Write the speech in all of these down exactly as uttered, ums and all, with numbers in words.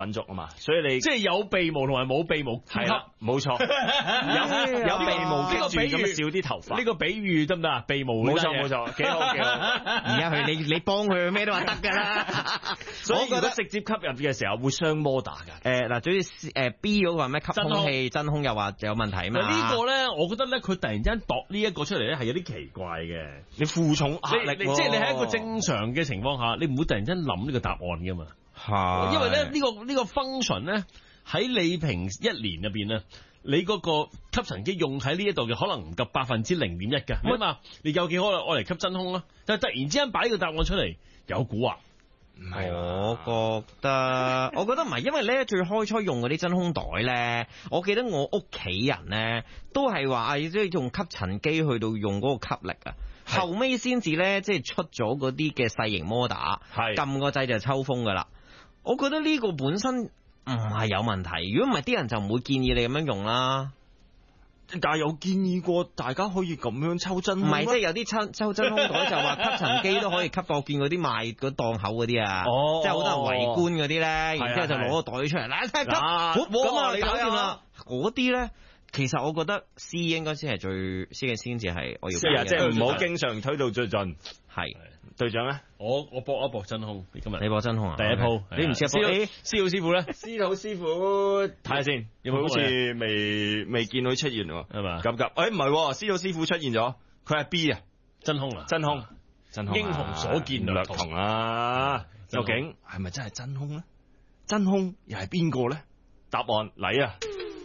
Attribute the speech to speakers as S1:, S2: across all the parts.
S1: 玩足啊嘛，所以你
S2: 即係有鼻毛同埋冇鼻毛，
S1: 係啦，冇錯，有有鼻毛
S2: 呢個比喻
S1: 咁少啲頭髮，
S2: 呢個比喻得唔得啊？鼻毛
S1: 冇錯冇錯，幾好幾好。
S3: 而家佢你你幫佢咩都話得㗎啦。
S1: 所以如果直接吸入嘅時候會傷摩打㗎。
S3: 誒嗱，總之誒 B 嗰個話咩吸空氣真空又話有問題嘛？
S2: 呢個咧，我覺得咧，佢突然間度呢一個出嚟咧，係有啲奇怪嘅。
S1: 你負重壓力，
S2: 即係你喺一個正常嘅情況下，你唔會突然間諗呢個答案㗎嘛？
S3: 係，
S2: 因為咧呢個呢個 function 咧喺你平一年入邊咧，你嗰個吸塵機用喺呢一度嘅可能唔夠百分之零點一㗎。咁啊，你有幾可能愛嚟吸真空啦？但係突然之間擺呢個答案出嚟，有蠱惑。
S1: 唔係，
S3: 我覺得，我覺得唔係，因為咧最開初用嗰啲真空袋咧，我記得我屋企人咧都係話啊，即係用吸塵機去到用嗰個吸力啊，後尾先至咧即係出咗嗰啲嘅細型摩打，撳個掣就抽風噶啦。我覺得呢個本身唔係有問題，如果唔係啲人就唔會建議你咁樣用啦。
S1: 但係有建議過大家可以咁樣抽真空，
S3: 唔係即係有啲抽抽真空袋就話吸塵機都可以吸過，見嗰啲賣嗰檔口嗰啲啊，
S1: 哦、
S3: 即係好多人圍觀嗰啲咧，然之後就攞個袋出嚟，嗱，吸，咁啊，你搞掂啦。嗰啲咧，其實我覺得 C 應該先係最 C 嘅先至係我要講嘅，
S1: 即係唔好經常推到最盡。
S3: 係
S1: 隊長咧，
S2: 我我搏一搏真空，今日
S3: 你搏真空啊？
S2: 第一鋪，
S3: 你唔試
S2: 一搏？司徒師傅咧？
S1: 司徒師傅睇下先，有冇好似未未見到出現喎？
S2: 係嘛？
S1: 急急，誒唔係，司徒師傅出現咗，佢係 B 啊，
S2: 真空啊，
S1: 真空，真空，
S2: 英雄所見略
S1: 同啊！究竟係咪真係真空咧？真空又係邊個咧？答案嚟啊！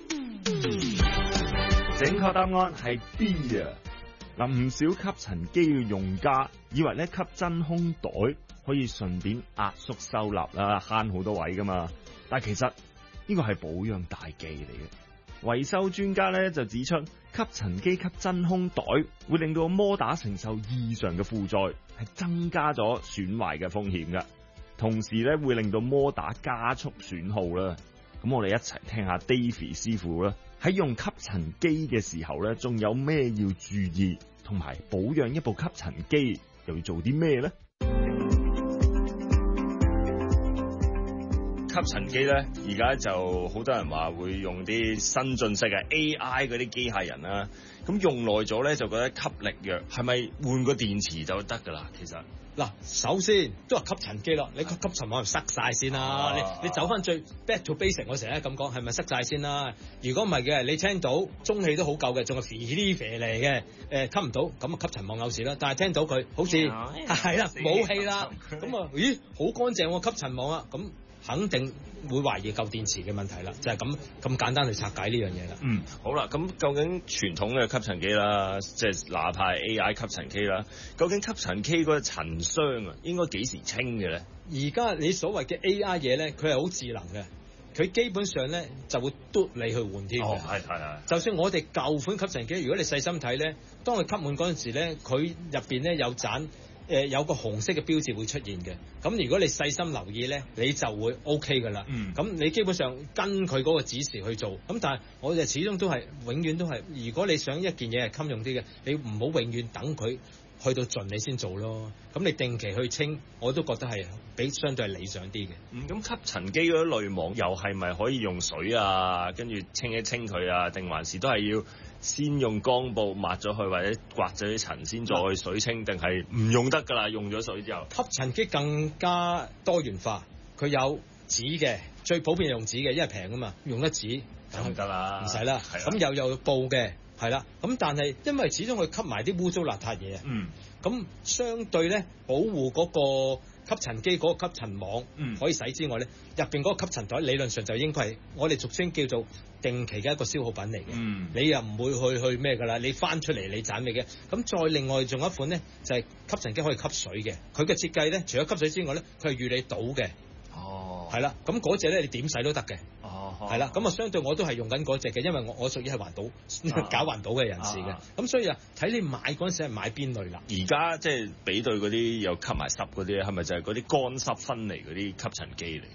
S1: 正確答案係 B 啊！嗱，唔少吸塵機嘅用家以為咧吸真空袋可以順便壓縮收納啦，慳好多位噶嘛。但係其實呢個係保養大忌嚟嘅。維修專家咧就指出，吸塵機吸真空袋會令到摩打承受異常嘅負載，係增加咗損壞嘅風險噶。同時咧會令到摩打加速損耗啦。咁我哋一齊聽下 Davy 師傅啦，喺用吸塵機嘅時候咧，仲有咩要注意，同埋保養一部吸塵機又要做啲咩咧？吸塵機咧，而家就好多人話會用啲新進式嘅 A I 嗰啲機械人啦，咁用耐咗咧就覺得吸力弱，係咪換個電池就得噶啦？其實
S4: 嗱，首先都係吸塵機咯，你吸吸塵網塞晒先啦，啊、你你走翻最 back to basic，我成日咁講，係咪塞晒先啦？如果唔係嘅，你聽到中氣都好夠嘅，仲係肥啲肥嚟嘅，誒吸唔到，咁啊吸塵網有事啦。但係聽到佢好似係啦冇氣啦，咁啊咦好乾淨喎吸塵網啊，咁肯定會懷疑舊電池嘅問題啦，就係咁咁簡單去拆解呢樣嘢啦。
S1: 嗯，好啦，咁究竟傳統嘅吸塵機啦，即係哪怕 A I 吸塵機啦，究竟吸塵機嗰個塵霜啊，應該幾時清嘅咧？
S4: 而家你所謂嘅 A I 嘢咧，佢係好智能嘅，佢基本上咧就會嘟你去換添嘅。
S1: 哦，係係係。
S4: 就算我哋舊款吸塵機，如果你細心睇咧，當佢吸滿嗰陣時咧，佢入邊咧有盞。誒、呃、有個紅色嘅標誌會出現嘅，咁如果你細心留意咧，你就會 O K 噶啦。咁、嗯、你基本上跟佢嗰個指示去做，咁但係我哋始終都係永遠都係，如果你想一件嘢係襟用啲嘅，你唔好永遠等佢去到盡你先做咯。咁你定期去清，我都覺得係比相對係理想啲嘅。
S1: 嗯，咁吸塵機嗰啲濾網又係咪可以用水啊，跟住清一清佢啊，定還是都係要先用乾布抹咗佢，或者刮咗啲塵先再水清，定係唔用得噶啦？用咗水之後，
S4: 吸塵機更加多元化，佢有紙嘅，最普遍用紙嘅，因為平啊嘛，用得紙
S1: 就唔得啦，
S4: 唔使啦。咁又有布嘅，係啦。咁但係因為始終佢吸埋啲污糟邋遢嘢啊，嗯，咁相對咧保護嗰個吸塵機嗰個吸塵網可以洗之外咧，入邊嗰個吸塵袋理論上就應該係我哋俗稱叫做定期嘅一個消耗品嚟嘅。嗯，你又唔會去去咩㗎啦？你翻出嚟你盞咩嘅？咁再另外仲有一款咧，就係、是、吸塵機可以吸水嘅。佢嘅設計咧，除咗吸水之外咧，佢係預你倒嘅。哦，係啦，咁嗰隻咧你點洗都得嘅。哦，係啦，咁啊相對我都係用緊嗰隻嘅，因為我我屬於係環保、啊、搞環保嘅人士嘅。咁、啊啊、所以啊，睇你買嗰陣時係買邊類啦。
S1: 而家即係比對嗰啲有吸埋濕嗰啲，係咪就係嗰啲乾濕分離嗰啲吸塵機嚟㗎？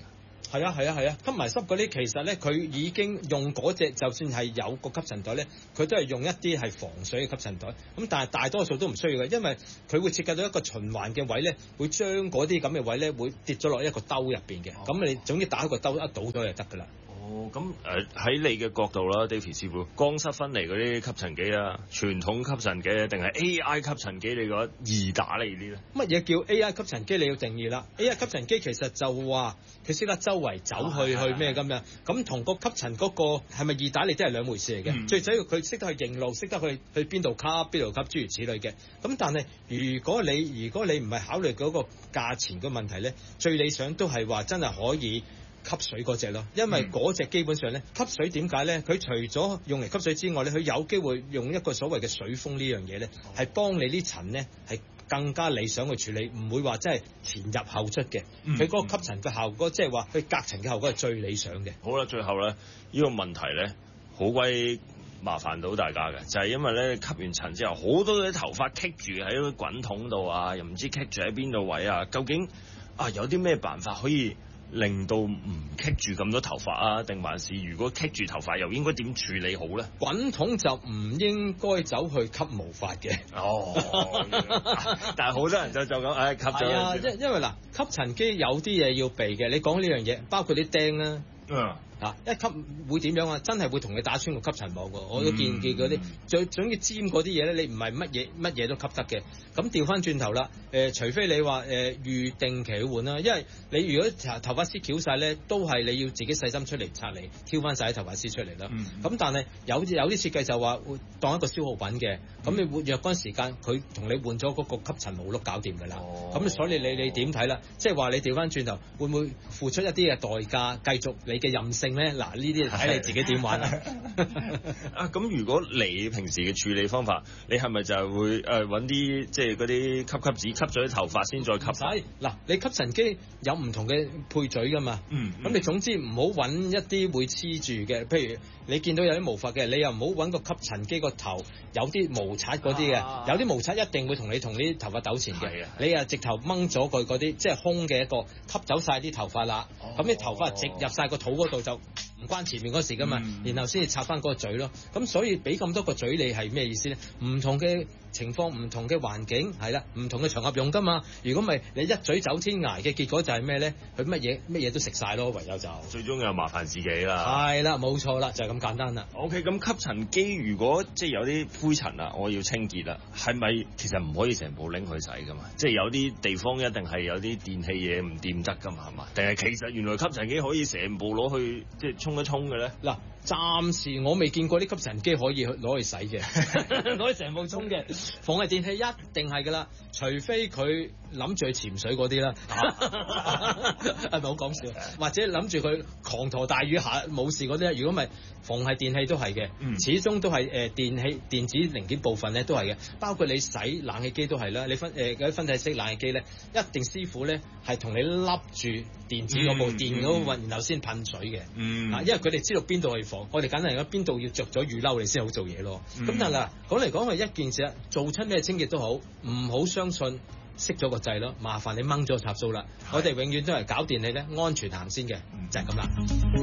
S4: 係啊係啊係啊，吸埋濕嗰啲其實咧，佢已經用嗰隻，就算係有個吸塵袋咧，佢都係用一啲係防水嘅吸塵袋。咁但係大多數都唔需要嘅，因為佢會設計到一個循環嘅位咧，會將嗰啲咁嘅位咧會跌咗落一個兜入邊嘅。咁、哦、你總之打開個兜一倒咗就得㗎啦。
S1: 哦，咁誒喺你嘅角度啦 ，David 師傅，乾濕分離嗰啲吸塵機啊，傳統吸塵機啊，定係 A I 吸塵機？你覺得易打理啲咧？
S4: 乜嘢叫 A I 吸塵機？你要定義啦。A I 吸塵機其實就話佢識得周圍走去、啊、去咩咁樣，咁同個吸塵嗰個係咪易打理都係兩回事嚟嘅。嗯、最主要佢識得去認路，識得去去邊度吸邊度吸諸如此類嘅。咁但係如果你如果你唔係考慮嗰個價錢嘅問題咧，最理想都係話真係可以吸水嗰隻咯，因為嗰隻基本上咧吸水點解咧？佢除咗用嚟吸水之外咧，佢有機會用一個所謂嘅水封呢樣嘢咧，係幫你啲塵咧係更加理想去處理，唔會話真係前入後出嘅。佢嗰、嗯、個吸塵嘅效果，即係話佢隔塵嘅效果係最理想嘅。
S1: 好啦，最後咧呢、呢個問題咧好鬼麻煩到大家嘅，就係、是、因為咧吸完塵之後，好多啲頭髮棘住喺個滾筒度啊，又唔知棘住喺邊度位啊，究竟啊有啲咩辦法可以令到唔棘住咁多頭髮啊？定還是如果棘住頭髮又應該點處理好咧？
S4: 滾筒就唔應該走去吸毛髮嘅。哦，
S1: 但係好多人就就咁誒吸咗。係啊，
S4: 因因為嗱，吸塵機有啲嘢要避嘅。你講呢樣嘢，包括啲釘啦。嗯。嗱，一吸會點樣啊？真係會同你打穿個吸塵網㗎。我都見見嗰啲最總之尖嗰啲嘢咧，你唔係乜嘢乜嘢都吸得嘅。咁調翻轉頭啦，誒、呃，除非你話誒、呃、預定期去換啦，因為你如果頭髮絲翹晒咧，都係你要自己細心出嚟拆嚟挑翻晒啲頭髮絲出嚟啦。咁、嗯、但係有有啲設計就話會當一個消耗品嘅，咁、嗯、你活若干時間，佢同你換咗嗰個吸塵毛碌搞掂㗎啦。咁、哦、所以你你點睇啦？即係話你調翻轉頭，會唔會付出一啲嘅代價，繼續你嘅任性咧？嗱，呢啲睇你自己點玩啦。
S1: 啊，咁如果你平時嘅處理方法，你係咪就係會誒揾啲即係嗰啲吸吸紙吸咗啲頭髮先再吸？
S4: 使嗱，你吸塵機有唔同嘅配嘴㗎嘛？嗯。咁、嗯、你總之唔好揾一啲會黐住嘅，譬如你見到有啲毛髮嘅，你又唔好揾個吸塵機個頭有啲毛刷嗰啲嘅，啊、有啲毛刷一定會同你同啲頭髮糾纏嘅。啊、你啊直頭掹咗佢嗰啲，即係空嘅一個吸走晒啲頭髮啦。咁啲、哦、頭髮直入晒個肚嗰度就唔關前面嗰時噶嘛，嗯、然後先至插翻嗰個嘴咯。咁所以俾咁多個嘴你係咩意思咧？唔同嘅情況、唔同嘅環境係啦，唔同嘅場合用噶嘛。如果唔係你一嘴走天涯嘅結果就係咩咧？佢乜嘢乜嘢都食晒咯，唯有就
S1: 最終又麻煩自己啦。
S4: 係啦，冇錯啦，就係、是、咁簡單啦。
S1: OK， 咁吸塵機如果即係有啲灰塵啊，我要清潔啦，係咪其實唔可以成部拎去洗噶嘛？即係有啲地方一定係有啲電器嘢唔掂得噶嘛，係嘛？定係其實原來吸塵機可以成部攞去即係沖一沖嘅咧？嗱，
S4: 暫時我未見過啲吸塵機可以攞去洗嘅，攞去成部沖嘅。防係電器一定係噶啦，除非佢諗住去潛水嗰啲啦，係咪好講笑？或者諗住佢滂沱大雨下冇事嗰啲，如果唔係防係電器都係嘅，嗯、始終都係誒、呃、電器電子零件部分咧都係嘅，包括你洗冷氣機都係啦，你分誒嗰啲分體式冷氣機咧，一定師傅咧係同你笠住電子嗰部電嗰個，然後先噴水嘅，嗯、啊，因為佢哋知道邊度去防，我哋簡單嚟講邊度要着咗雨褸你先好做嘢咯。咁、嗯、但係嗱，講嚟講去一件事，做出咩清潔都好，唔好相信熄咗個掣咯，麻煩你掹咗插蘇啦。是我哋永遠都係搞電器咧，安全行先嘅，就係咁啦。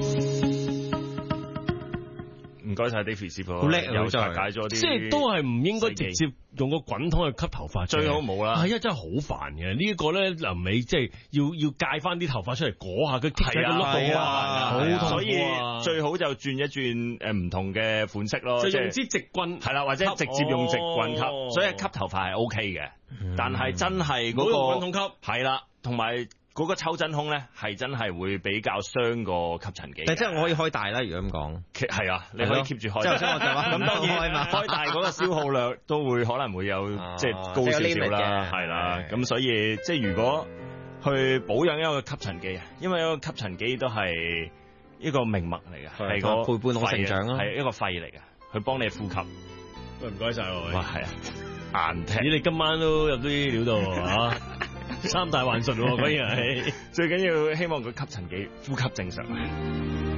S1: 唔該晒 David 師傅，
S2: 好叻
S1: 又拆解咗啲，即係
S2: 都係唔應該直接用個滾筒去吸頭髮，
S1: 最好冇啦。
S2: 係啊，真係好煩嘅。呢、這、一個咧臨尾即係要要戒翻啲頭髮出嚟裹下佢，
S1: 係啊，係啊，
S2: 好痛苦啊。
S1: 所以最好就轉一轉誒唔同嘅款式咯，
S2: 就用支直棍
S1: 係啦，或者直接用直棍吸。哦、所以吸頭髮係 O K 嘅，嗯、但係真係嗰、那個
S2: 滾筒吸
S1: 係啦，同埋。嗰個抽真空咧，係真係會比較傷個吸塵機。
S3: 但即係我可以開大啦，如果咁講。
S1: 係啊，你可以 keep 住開。
S3: 即係我就話
S1: 咁當然開大嗰個消耗量都會可能會有即係高少少啦，係啦。咁所以即係如果去保養一個吸塵機啊，因為一個吸塵機都係一個命脈嚟嘅，係個
S3: 陪伴我成長咯，
S1: 係一個肺嚟嘅，佢幫你呼吸。
S2: 喂，唔該晒喎。
S1: 哇，係啊，硬踢。
S2: 咦，你今晚都入啲料到啊？三大幻術喎，果然係最緊要希望個吸塵機呼吸正常。